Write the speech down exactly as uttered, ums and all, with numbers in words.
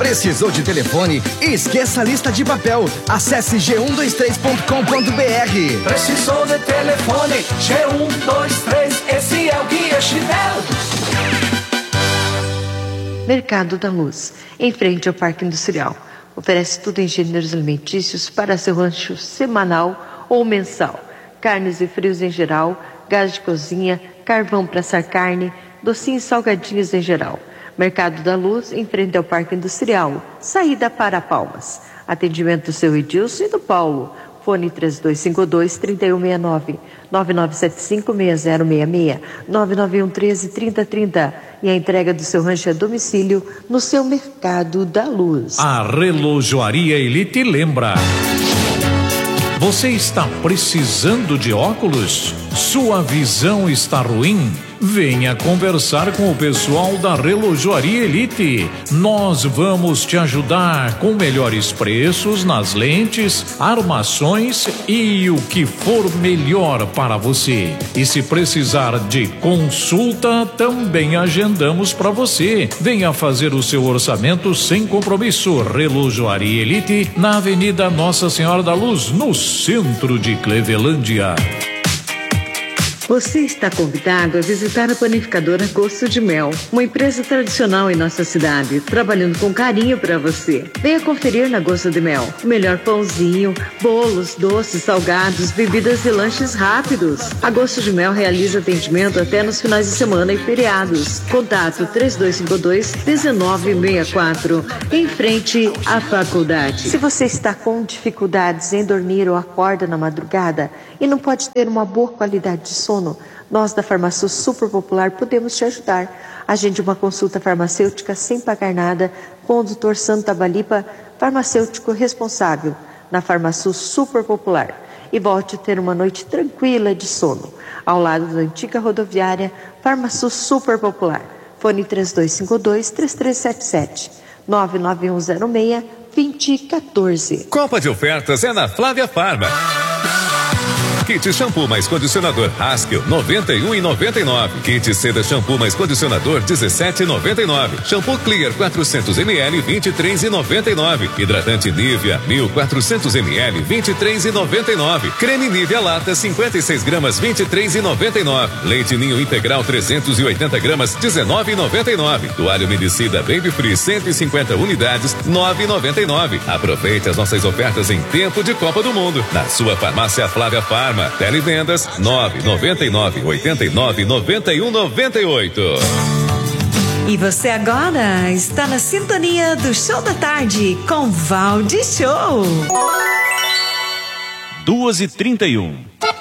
Precisou de telefone? Esqueça a lista de papel. Acesse g um dois três ponto com ponto b r. Precisou de telefone? G um dois três, esse é o Guia Chinelo. Mercado da Luz, em frente ao Parque Industrial. Oferece tudo em gêneros alimentícios para seu rancho semanal ou mensal. Carnes e frios em geral, gás de cozinha, carvão para assar carne, docinhos e salgadinhos em geral. Mercado da Luz, em frente ao Parque Industrial, saída para Palmas. Atendimento do seu Edilson e do Paulo. Fone três dois cinco dois, três um seis nove, nove nove sete cinco, seis zero seis seis, nove nove um um três, três zero três zero e a entrega do seu rancho a domicílio no seu Mercado da Luz. A Relojoaria Elite lembra. Você está precisando de óculos? Sua visão está ruim? Venha conversar com o pessoal da Relojoaria Elite. Nós vamos te ajudar com melhores preços nas lentes, armações e o que for melhor para você. E se precisar de consulta, também agendamos para você. Venha fazer o seu orçamento sem compromisso. Relojoaria Elite, na Avenida Nossa Senhora da Luz, no centro de Clevelândia. Você está convidado a visitar a panificadora Gosto de Mel, uma empresa tradicional em nossa cidade, trabalhando com carinho para você. Venha conferir na Gosto de Mel o melhor pãozinho, bolos, doces, salgados, bebidas e lanches rápidos. A Gosto de Mel realiza atendimento até nos finais de semana e feriados. Contato três dois cinco dois, um nove seis quatro, em frente à faculdade. Se você está com dificuldades em dormir ou acorda na madrugada e não pode ter uma boa qualidade de sono, nós da Farmasul Super Popular podemos te ajudar. Agende uma consulta farmacêutica sem pagar nada com o doutor Santa Balipa, farmacêutico responsável na Farmasul Super Popular. E volte a ter uma noite tranquila de sono, ao lado da antiga rodoviária Farmasul Super Popular. Fone três dois cinco dois, três três sete sete, nove nove um zero seis, dois zero um quatro. Copa de ofertas é na Flávia Farma. Kit shampoo mais condicionador Haskell noventa e um reais e noventa e nove. Kit seda shampoo mais condicionador dezessete reais e noventa e nove. Shampoo Clear quatrocentos mililitros vinte e três reais e noventa e nove. Hidratante Nivea mil e quatrocentos mililitros vinte e três reais e noventa e nove. Creme Nivea Lata cinquenta e seis gramas vinte e três reais e noventa e nove. Leite Ninho Integral trezentos e oitenta gramas dezenove reais e noventa e nove. Toalha umedecida Baby Free cento e cinquenta unidades nove reais e noventa e nove. Aproveite as nossas ofertas em tempo de Copa do Mundo na sua farmácia Flávia Farma. Televendas nove nove nove, oito nove, nove um nove oito. E você agora está na sintonia do Show da Tarde com Valde Show. duas e trinta e um.